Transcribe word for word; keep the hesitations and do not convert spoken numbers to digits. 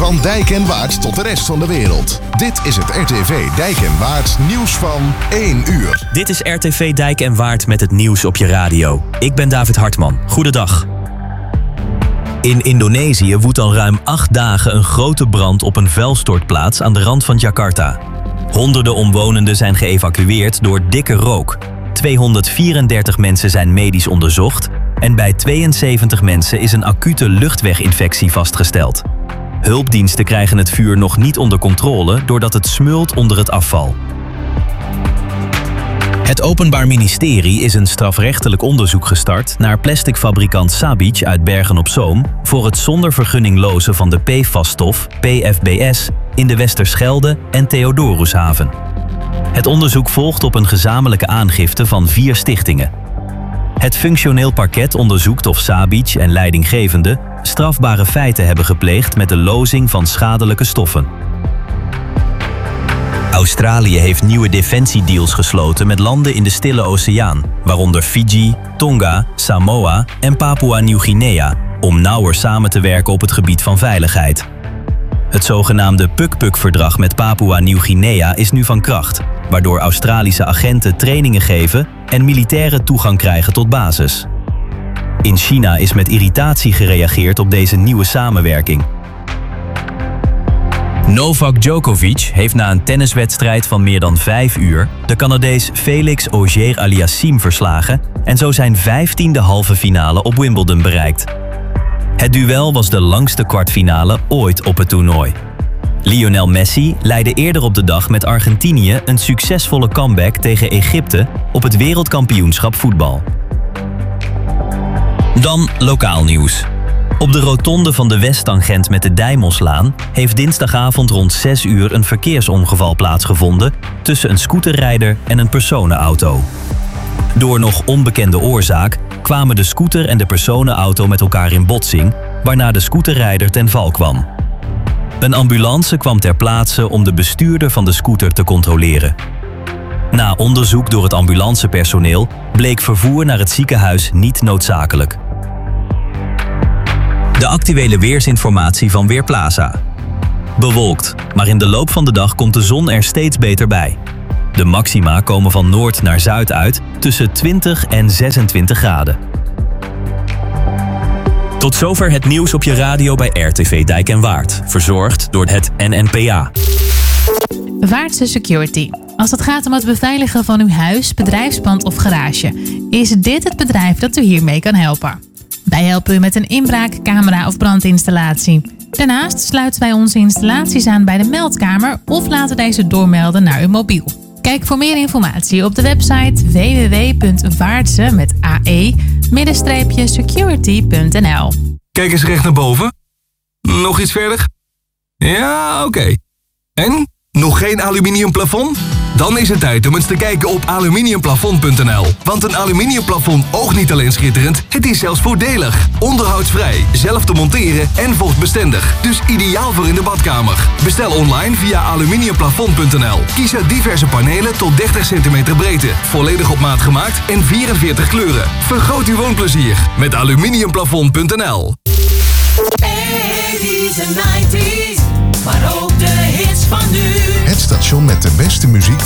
Van Dijk en Waard tot de rest van de wereld. Dit is het R T V Dijk en Waard nieuws van één uur. Dit is R T V Dijk en Waard met het nieuws op je radio. Ik ben David Hartman. Goedendag. In Indonesië woedt al ruim acht dagen een grote brand op een vuilstortplaats aan de rand van Jakarta. Honderden omwonenden zijn geëvacueerd door dikke rook. tweehonderdvierendertig mensen zijn medisch onderzocht en bij tweeënzeventig mensen is een acute luchtweginfectie vastgesteld. Hulpdiensten krijgen het vuur nog niet onder controle doordat het smult onder het afval. Het Openbaar Ministerie is een strafrechtelijk onderzoek gestart naar plasticfabrikant Sabic uit Bergen-op-Zoom voor het zonder vergunning lozen van de P F A S-stof P F B S in de Westerschelde en Theodorushaven. Het onderzoek volgt op een gezamenlijke aangifte van vier stichtingen. Het functioneel parket onderzoekt of Sabic en leidinggevenden strafbare feiten hebben gepleegd met de lozing van schadelijke stoffen. Australië heeft nieuwe defensiedeals gesloten met landen in de Stille Oceaan, waaronder Fiji, Tonga, Samoa en Papua-Nieuw-Guinea, om nauwer samen te werken op het gebied van veiligheid. Het zogenaamde Puk-Puk-verdrag met Papua-Nieuw-Guinea is nu van kracht, waardoor Australische agenten trainingen geven en militairen toegang krijgen tot bases. In China is met irritatie gereageerd op deze nieuwe samenwerking. Novak Djokovic heeft na een tenniswedstrijd van meer dan vijf uur de Canadees Felix Auger-Aliassime verslagen en zo zijn vijftiende halve finale op Wimbledon bereikt. Het duel was de langste kwartfinale ooit op het toernooi. Lionel Messi leidde eerder op de dag met Argentinië een succesvolle comeback tegen Egypte op het wereldkampioenschap voetbal. Dan lokaal nieuws. Op de rotonde van de Westtangent met de Dijmelslaan heeft dinsdagavond rond zes uur een verkeersongeval plaatsgevonden tussen een scooterrijder en een personenauto. Door nog onbekende oorzaak kwamen de scooter en de personenauto met elkaar in botsing, waarna de scooterrijder ten val kwam. Een ambulance kwam ter plaatse om de bestuurder van de scooter te controleren. Na onderzoek door het ambulancepersoneel bleek vervoer naar het ziekenhuis niet noodzakelijk. De actuele weersinformatie van Weerplaza. Bewolkt, maar in de loop van de dag komt de zon er steeds beter bij. De maxima komen van noord naar zuid uit tussen twintig en zesentwintig graden. Tot zover het nieuws op je radio bij R T V Dijk en Waard. Verzorgd door het N N P A. Waardse Security. Als het gaat om het beveiligen van uw huis, bedrijfspand of garage, is dit het bedrijf dat u hiermee kan helpen. Wij helpen u met een inbraak, camera of brandinstallatie. Daarnaast sluiten wij onze installaties aan bij de meldkamer of laten deze doormelden naar uw mobiel. Kijk voor meer informatie op de website w w w punt vaartse met a e security punt n l. Kijk eens recht naar boven. Nog iets verder? Ja, oké. Okay. En? Nog geen aluminium plafond? Dan is het tijd om eens te kijken op aluminiumplafond punt n l. Want een aluminiumplafond oogt niet alleen schitterend, het is zelfs voordelig. Onderhoudsvrij, zelf te monteren en vochtbestendig. Dus ideaal voor in de badkamer. Bestel online via aluminiumplafond punt n l. Kies uit diverse panelen tot dertig centimeter breedte. Volledig op maat gemaakt en vierenveertig kleuren. Vergroot uw woonplezier met aluminiumplafond punt n l. eighties en nineties, maar ook de hits van nu. Het station met de beste muziek